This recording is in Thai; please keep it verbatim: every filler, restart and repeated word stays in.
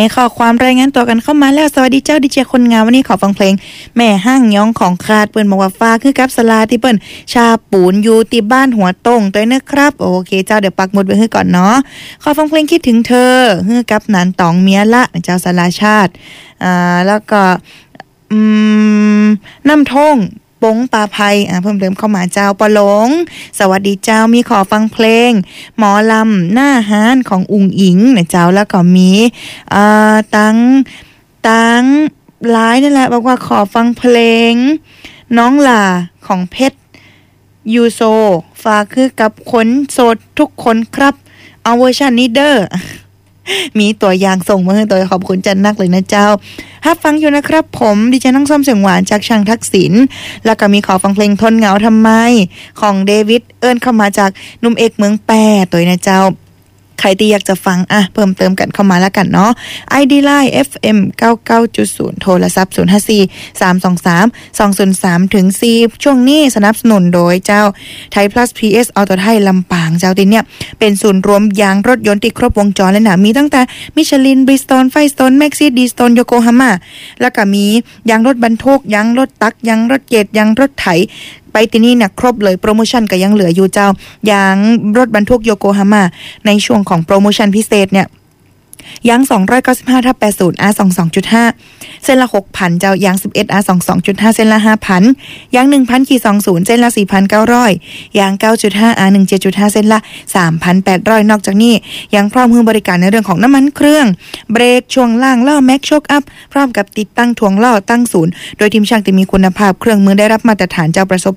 ขอความรายงานตัวกันเข้ามาแล้วสวัสดีเจ้าดีเจคนงามวันนี้ขอฟังเพลงแม่ห้างย้องของคาดเปิ้นบอกว่าฟ้าคือกับสลาที่เปิ้นชาปูนอยู่ที่บ้านหัวตงตัวนะครับโอเคเจ้าเดี๋ยวปักหมุดไว้ให้ก่อนเนาะขอฟังเพลงคิดถึงเธอฮือกับนันตองเมียละเจ้าสลาชาติอ่าแล้วก็อืมน้ำท่งปงปลาภัยอ่าเพิ่มเติมเข้ามาเจ้าปะหลงสวัสดีเจ้ามีขอฟังเพลงหมอลำหน้าฮานของอุงอิงนะเจ้าแล้วก็มีอ่าตังตังหลายนั่นแหละบอกว่าขอฟังเพลงน้องหล่าของเพชรยูโซฝากคือกับคนโสดทุกคนครับเอาเวอร์ชันนี้เด้อมีตัวอย่างส่งมาให้ตัวขอบคุณจันนักเลยนะเจ้าฮับฟังอยู่นะครับผมดิฉันน้องส้มเสียงหวานจากช่างทักษิณแล้วก็มีขอฟังเพลงทนเหงาทำไมของเดวิดเอิ้นเข้ามาจากหนุ่มเอกเมืองแปรตัวนะเจ้าใครที่อยากจะฟังอ่ะเพิ่มเติมกันเข้ามาแล้วกันเนาะ ไอ ดี Line เอฟ เอ็ม เก้าสิบเก้าจุดศูนย์ โทรศัพท์ศูนย์ ห้า สี่ สาม สอง สาม สอง ศูนย์ สาม ถึง สี่ ช่วงนี้สนับสนุนโดยเจ้าไทย Plus พี เอส Auto ไทยลำปางเจ้าติเนี่ยเป็นศูนย์รวมยางรถยนต์ที่ครบวงจรเลยนะมีตั้งแต่มิชลิน บริสโตน ไฟสโตน แม็กซี่ ดีสโตน โยโกฮาม่าแล้วก็มียางรถบรรทุกยางรถตักยางรถเกตยางรถไถไปที่นี่เนี่ยครบเลยโปรโมชั่นก็ยังเหลืออยู่เจ้ายางรถบรรทุกโยโกฮาม่าในช่วงของโปรโมชั่นพิเศษเนี่ยยางสองร้อยเก้าสิบห้าทับแปดสิบ อาร์ ยี่สิบสองจุดห้า เส้นละ หกพัน เจ้ายาง สิบเอ็ด อาร์ ยี่สิบสองจุดห้า เส้นละ ห้าพัน ยาง หนึ่งพัน ยี่สิบ เส้นละ สี่พันเก้าร้อย ยาง เก้าจุดห้า อาร์ สิบเจ็ดจุดห้า เส้นละ สามพันแปดร้อย นอกจากนี้ยังพร้อมให้บริการในเรื่องของน้ำมันเครื่องเบรกช่วงล่างล้อแม็กโชคอัพพร้อมกับติดตั้งถ่วงล้อตั้งศูนย์โดยทีมช่างที่มีคุณภาพเครื่องมือได้รับมาตรฐานเจ้าประสบ